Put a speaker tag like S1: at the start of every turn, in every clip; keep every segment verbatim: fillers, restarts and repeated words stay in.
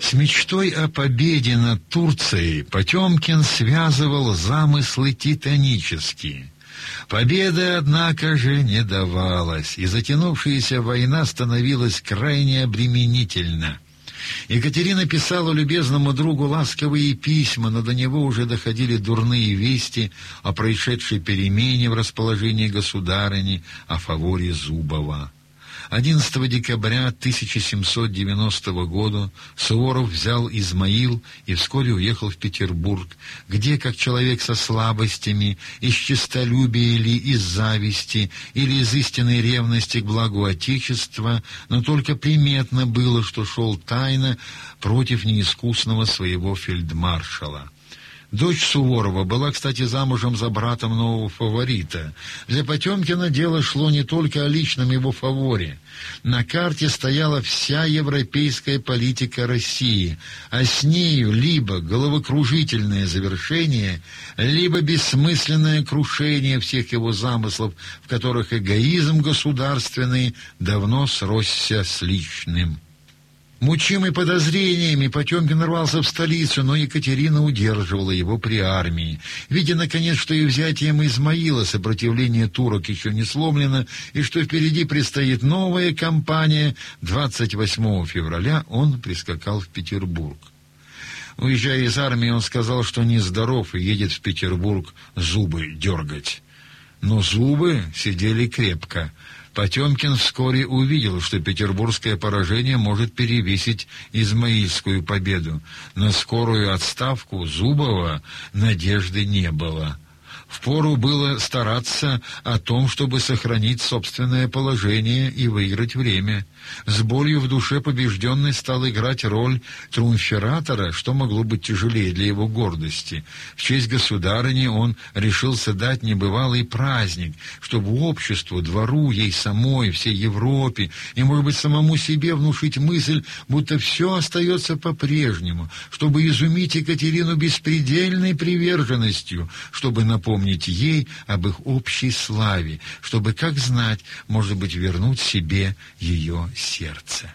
S1: С мечтой о победе над Турцией Потемкин связывал замыслы титанические. Победа, однако же, не давалась, и затянувшаяся война становилась крайне обременительна. Екатерина писала любезному другу ласковые письма, но до него уже доходили дурные вести о происшедшей перемене в расположении государыни, о фаворе Зубова. одиннадцатого декабря тысяча семьсот девяностого года Суворов взял Измаил и вскоре уехал в Петербург, где, как человек со слабостями, из честолюбия или из зависти, или из истинной ревности к благу Отечества, но только приметно было, что шел тайно против неискусного своего фельдмаршала. Дочь Суворова была, кстати, замужем за братом нового фаворита. Для Потемкина дело шло не только о личном его фаворе. На карте стояла вся европейская политика России, а с нею либо головокружительное завершение, либо бессмысленное крушение всех его замыслов, в которых эгоизм государственный давно сросся с личным. Мучимый подозрениями, Потемкин рвался в столицу, но Екатерина удерживала его при армии. Видя, наконец, что и взятием Измаила сопротивление турок еще не сломлено, и что впереди предстоит новая кампания, двадцать восьмого февраля он прискакал в Петербург. Уезжая из армии, он сказал, что нездоров и едет в Петербург зубы дергать. Но зубы сидели крепко. Потемкин вскоре увидел, что петербургское поражение может перевесить измаильскую победу. На скорую отставку Зубова надежды не было. Впору было стараться о том, чтобы сохранить собственное положение и выиграть время. С болью в душе побежденный стал играть роль триумфиратора, что могло быть тяжелее для его гордости. В честь государыни он решился дать небывалый праздник, чтобы обществу, двору, ей самой, всей Европе и, может быть, самому себе внушить мысль, будто все остается по-прежнему, чтобы изумить Екатерину беспредельной приверженностью, чтобы напомнить ей об их общей славе, чтобы, как знать, может быть, вернуть себе ее сердце.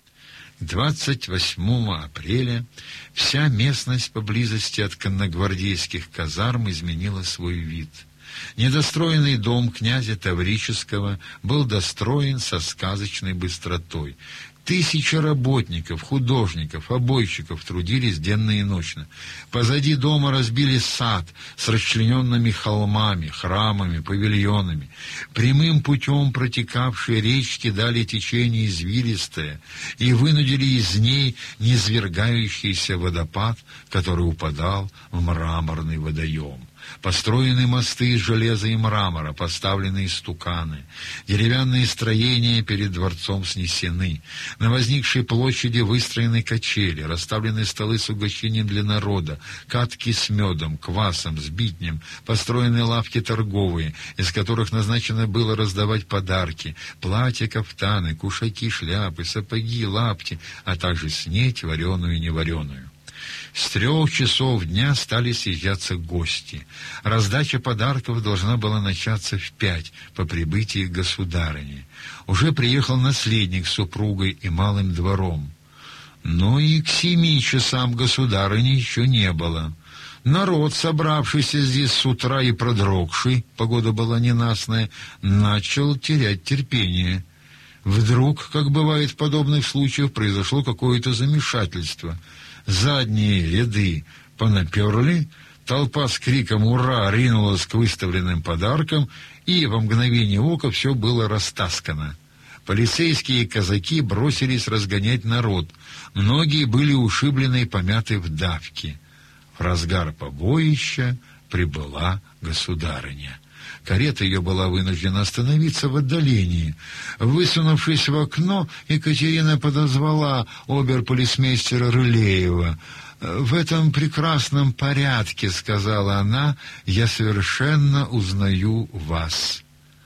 S1: двадцать восьмого апреля вся местность поблизости от конногвардейских казарм изменила свой вид. Недостроенный дом князя Таврического был достроен со сказочной быстротой. Тысячи работников, художников, обойщиков трудились денно и ночно. Позади дома разбили сад с расчлененными холмами, храмами, павильонами. Прямым путем протекавшие речки дали течение извилистое и вынудили из ней низвергающийся водопад, который упадал в мраморный водоем. Построены мосты из железа и мрамора, поставлены истуканы. Деревянные строения перед дворцом снесены. На возникшей площади выстроены качели, расставлены столы с угощением для народа, катки с медом, квасом, сбитнем, построены лавки торговые, из которых назначено было раздавать подарки, платья, кафтаны, кушаки, шляпы, сапоги, лапти, а также снеть, вареную и невареную. С трех часов дня стали съезжаться гости. Раздача подарков должна была начаться в пять по прибытии государыни. Уже приехал наследник с супругой и малым двором. Но и к семи часам государыни еще не было. Народ, собравшийся здесь с утра и продрогший, погода была ненастная, начал терять терпение. Вдруг, как бывает в подобных случаях, произошло какое-то замешательство. Задние ряды понаперли, толпа с криком «Ура!» ринулась к выставленным подаркам, и во мгновение ока все было растаскано. Полицейские и казаки бросились разгонять народ. Многие были ушиблены и помяты в давке. В разгар побоища прибыла государыня. Карета ее была вынуждена остановиться в отдалении. Высунувшись в окно, Екатерина подозвала обер-полицмейстера Рылеева. «В этом прекрасном порядке, — сказала она, — я совершенно узнаю вас.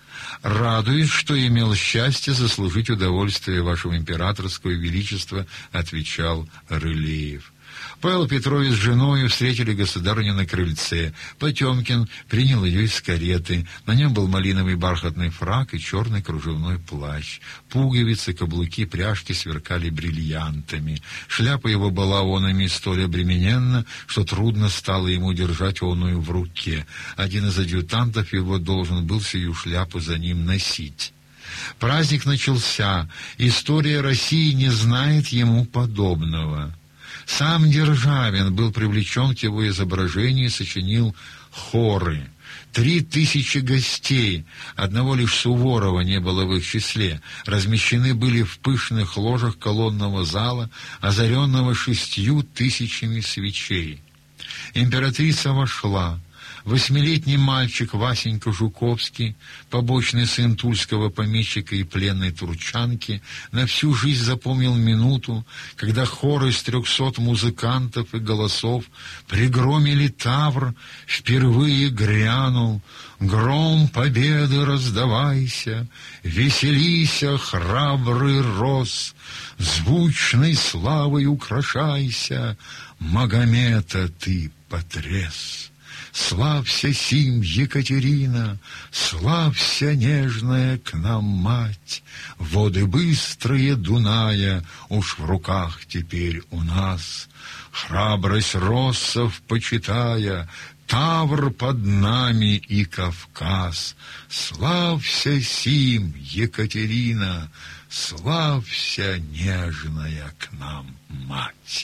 S1: Радуюсь, что имел счастье заслужить удовольствие вашего императорского величества, — отвечал Рылеев. Павел Петрович с женой встретили государыню на крыльце. Потемкин принял ее из кареты. На нем был малиновый бархатный фрак и черный кружевной плащ. Пуговицы, каблуки, пряжки сверкали бриллиантами. Шляпа его была онами столь обремененна, что трудно стало ему держать оную в руке. Один из адъютантов его должен был сию шляпу за ним носить. Праздник начался. История России не знает ему подобного. Сам Державин был привлечен к его изображению и сочинил хоры. Три тысячи гостей, одного лишь Суворова не было в их числе, размещены были в пышных ложах колонного зала, озаренного шестью тысячами свечей. Императрица вошла. Восьмилетний мальчик Васенька Жуковский, побочный сын тульского помещика и пленной турчанки, на всю жизнь запомнил минуту, когда хор из трехсот музыкантов и голосов пригромили Тавр, впервые грянул: «Гром победы раздавайся, веселися, храбрый рос, звучной славой украшайся, Магомета ты потряс». Славься сим, Екатерина, славься, нежная к нам мать, воды быстрые Дуная уж в руках теперь у нас. Храбрость россов почитая, Тавр под нами и Кавказ. Славься сим, Екатерина, славься, нежная к нам мать.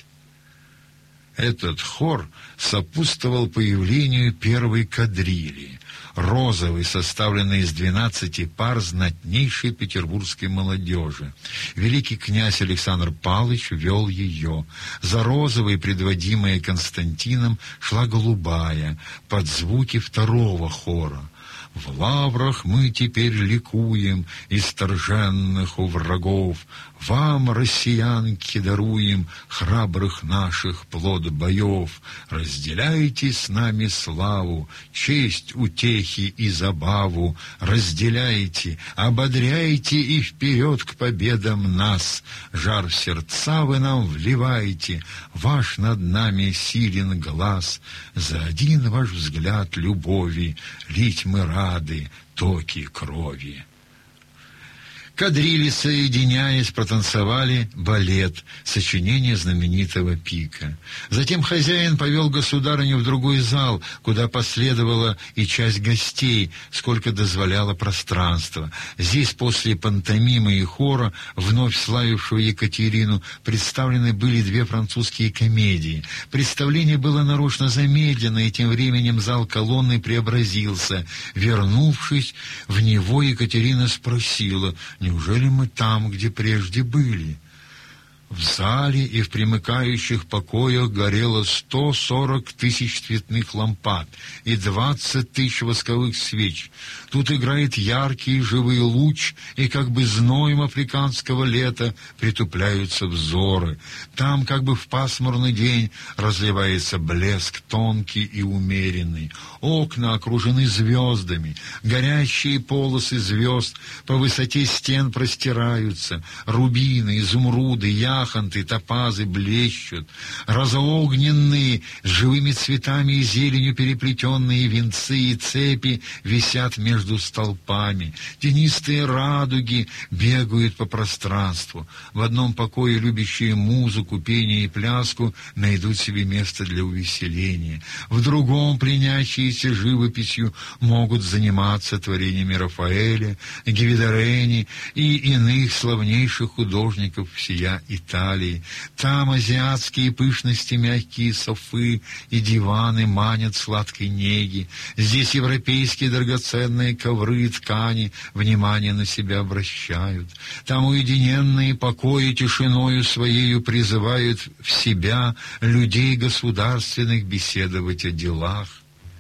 S1: Этот хор сопутствовал появлению первой кадрили, розовой, составленной из двенадцати пар знатнейшей петербургской молодежи. Великий князь Александр Павлович вел ее. За розовой, предводимая Константином, шла голубая, под звуки второго хора. В лаврах мы теперь ликуем, из торженных у врагов. Вам, россиянки, даруем храбрых наших плод боев. Разделяйте с нами славу, честь, утехи и забаву. Разделяйте, ободряйте и вперед к победам нас. Жар в сердца вы нам вливайте, ваш над нами силен глаз. За один ваш взгляд любови лить мы рады токи крови. Кадрили, соединяясь, протанцевали балет, сочинение знаменитого Пика. Затем хозяин повел государыню в другой зал, куда последовала и часть гостей, сколько дозволяло пространство. Здесь после пантомимы и хора, вновь славившего Екатерину, представлены были две французские комедии. Представление было нарочно замедлено, и тем временем зал колонны преобразился. Вернувшись в него, Екатерина спросила: «Неужели мы там, где прежде были?» В зале и в примыкающих покоях горело сто сорок тысяч цветных лампад и двадцать тысяч восковых свеч. Тут играет яркий живой луч, и как бы зноем африканского лета притупляются взоры. Там, как бы в пасмурный день, разливается блеск тонкий и умеренный. Окна окружены звездами, горящие полосы звезд по высоте стен простираются, рубины, изумруды, яхонты, топазы блещут, розоогненные, с живыми цветами и зеленью переплетенные венцы и цепи висят между столпами. Тенистые радуги бегают по пространству. В одном покое любящие музыку, пение и пляску найдут себе место для увеселения. В другом, пленящиеся живописью, могут заниматься творениями Рафаэля, Гвидорени и иных славнейших художников всея Италии. Там азиатские пышности, мягкие софы и диваны манят сладкой неги. Здесь европейские драгоценные ковры и ткани внимание на себя обращают. Там уединенные покои тишиною своею призывают в себя людей государственных беседовать о делах.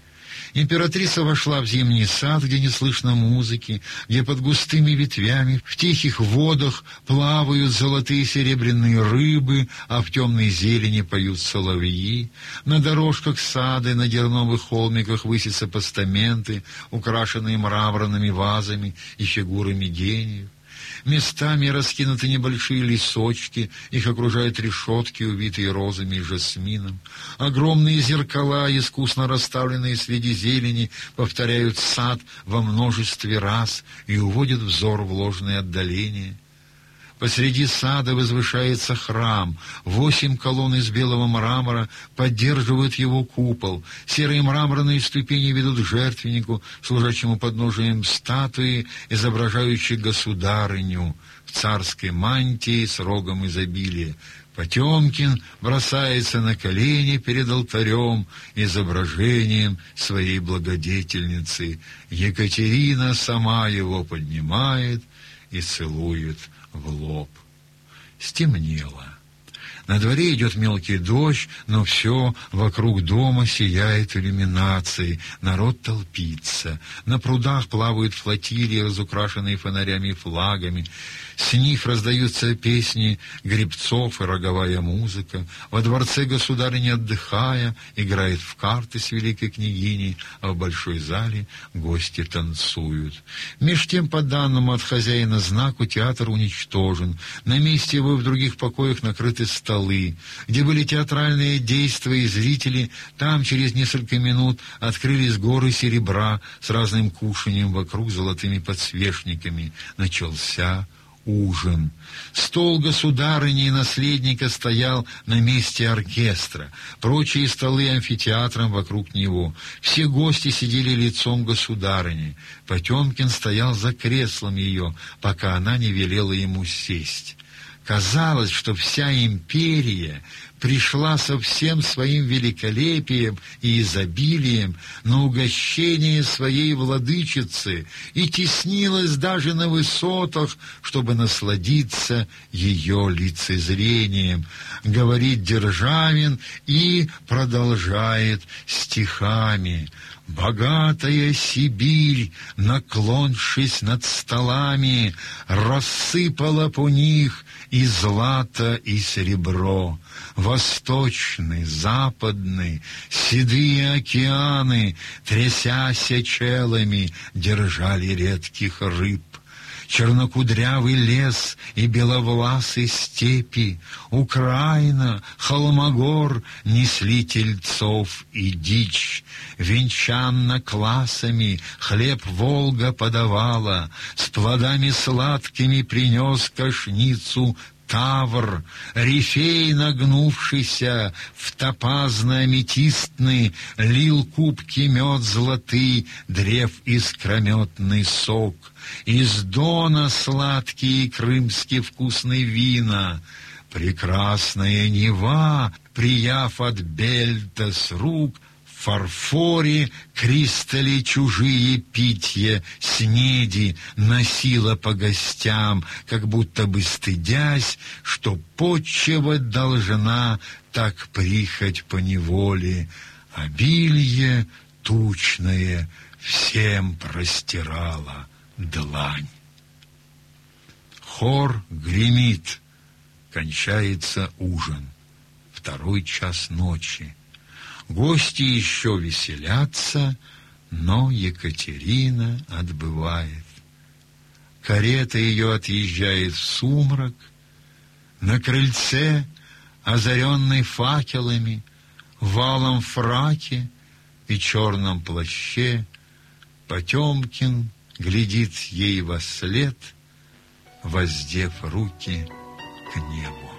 S1: Императрица вошла в зимний сад, где не слышно музыки, где под густыми ветвями в тихих водах плавают золотые и серебряные рыбы, а в темной зелени поют соловьи. На дорожках сада и на дерновых холмиках высятся постаменты, украшенные мраморными вазами и фигурами гениев. местами раскинуты небольшие лесочки, их окружают решетки, увитые розами и жасмином. Огромные зеркала, искусно расставленные среди зелени, повторяют сад во множестве раз и уводят взор в ложное отдаление. Посреди сада возвышается храм. Восемь колонн из белого мрамора поддерживают его купол. Серые мраморные ступени ведут к жертвеннику, служащему подножием статуи, изображающей государыню в царской мантии с рогом изобилия. Потемкин бросается на колени перед алтарем, изображением своей благодетельницы. Екатерина сама его поднимает и целует в лоб. Стемнело. На дворе идет мелкий дождь, но все вокруг дома сияет иллюминацией. Народ толпится. На прудах плавают флотилии, разукрашенные фонарями и флагами. С них раздаются песни гребцов и роговая музыка. Во дворце государыня, отдыхая, играет в карты с великой княгиней, а в большой зале гости танцуют. Меж тем, по данному от хозяина знаку, театр уничтожен. На месте его и в других покоях накрыты столы. Где были театральные действия и зрители, там через несколько минут открылись горы серебра с разным кушанием вокруг золотыми подсвечниками. Начался ужин. Стол государыни и наследника стоял на месте оркестра. Прочие столы амфитеатром вокруг него. Все гости сидели лицом к государыне. Потемкин стоял за креслом ее, пока она не велела ему сесть. Казалось, что вся империя пришла со всем своим великолепием и изобилием на угощение своей владычицы и теснилась даже на высотах, чтобы насладиться ее лицезрением, говорит Державин и продолжает стихами. Богатая Сибирь, наклонившись над столами, рассыпала по них и злато, и серебро. Восточный, западный, седые океаны, трясяся челами, держали редких рыб. Чернокудрявый лес и беловласые степи, Украина, Холмогор несли тельцов и дичь. Венчанно классами хлеб Волга подавала, С плодами сладкими принес кошницу Тавр, Рифей, нагнувшийся в топазно-аметистный, лил кубки мед золотый, древ искрометный сок. Из Дона сладкие крымские вкусные вина. Прекрасная Нева, прияв от Бельта с рук, в фарфоре кристалли чужие питья снеди носила по гостям, как будто бы стыдясь, что почивать должна так прихоть по неволе. Обилье тучное всем простирала длань. Хор гремит. Кончается ужин. Второй час ночи. Гости еще веселятся, но Екатерина отбывает. Карета ее отъезжает в сумрак. На крыльце, озаренный факелами, в алом фраке и черном плаще, Потемкин глядит ей вослед, воздев руки к небу.